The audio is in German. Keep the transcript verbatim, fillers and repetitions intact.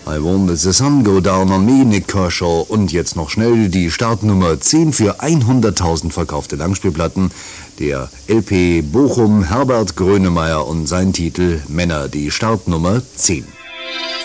I Won't Let the Sun Go Down on Me, Nik Kershaw. Und jetzt noch schnell die Startnummer zehn für hunderttausend verkaufte Langspielplatten. Der L P Bochum, Herbert Grönemeyer und sein Titel Männer, die Startnummer zehn.